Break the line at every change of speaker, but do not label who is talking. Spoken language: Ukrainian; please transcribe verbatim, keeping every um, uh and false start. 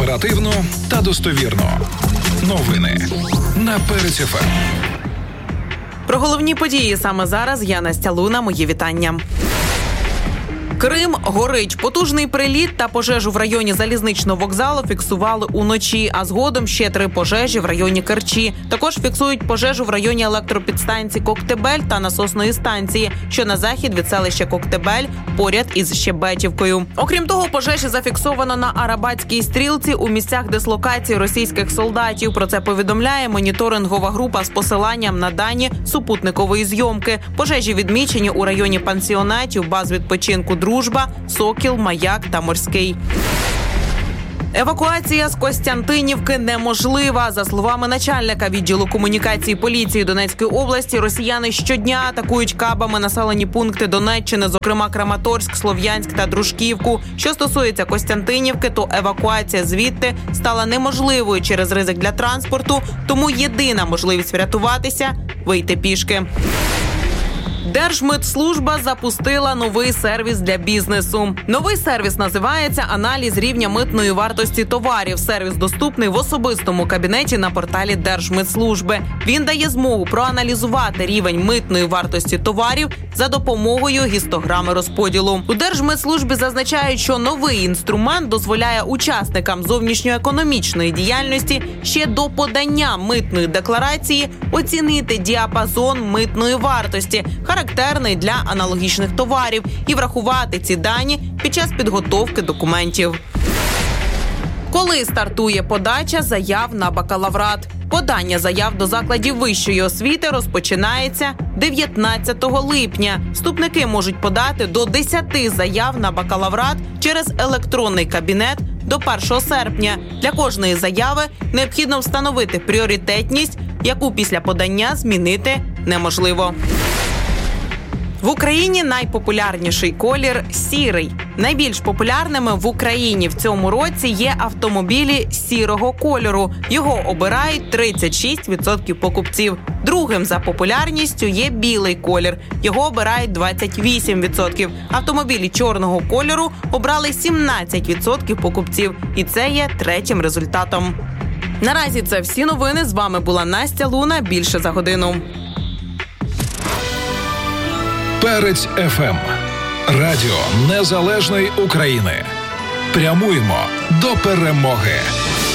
Оперативно та достовірно. Новини на Перець еф ем.
Про головні події саме зараз я Настя Луна. Мої вітання. Крим горить. Потужний приліт та пожежу в районі залізничного вокзалу фіксували уночі, а згодом ще три пожежі в районі Керчі. Також фіксують пожежу в районі електропідстанції Коктебель та насосної станції, що на захід від селища Коктебель, поряд із Щебетівкою. Окрім того, пожежі зафіксовано на Арабатській стрілці у місцях дислокації російських солдатів. Про це повідомляє моніторингова група з посиланням на дані супутникової зйомки. Пожежі відмічені у районі пансіонатів, баз відпочинку «Дружба», «Сокіл», «Маяк» та «Морський». Евакуація з Костянтинівки неможлива. За словами начальника відділу комунікації поліції Донецької області, росіяни щодня атакують кабами населені пункти Донеччини, зокрема Краматорськ, Слов'янськ та Дружківку. Що стосується Костянтинівки, то евакуація звідти стала неможливою через ризик для транспорту, тому єдина можливість врятуватися – вийти пішки. Держмитслужба запустила новий сервіс для бізнесу. Новий сервіс називається «Аналіз рівня митної вартості товарів». Сервіс доступний в особистому кабінеті на порталі Держмитслужби. Він дає змогу проаналізувати рівень митної вартості товарів за допомогою гістограми розподілу. У Держмитслужбі зазначають, що новий інструмент дозволяє учасникам зовнішньоекономічної діяльності ще до подання митної декларації оцінити діапазон митної вартості, характерний для аналогічних товарів, і врахувати ці дані під час підготовки документів. Коли стартує подача заяв на бакалаврат? Подання заяв до закладів вищої освіти розпочинається дев'ятнадцятого липня. Вступники можуть подати до десяти заяв на бакалаврат через електронний кабінет до першого серпня. Для кожної заяви необхідно встановити пріоритетність, яку після подання змінити неможливо. В Україні найпопулярніший колір – сірий. Найбільш популярними в Україні в цьому році є автомобілі сірого кольору. Його обирають тридцять шість відсотків покупців. Другим за популярністю є білий колір. Його обирають двадцять вісім відсотків. Автомобілі чорного кольору обрали сімнадцять відсотків покупців. І це є третім результатом. Наразі це всі новини. З вами була Настя Луна. Більше за годину.
Перець еф ем. Радіо Незалежної України. Прямуємо до перемоги.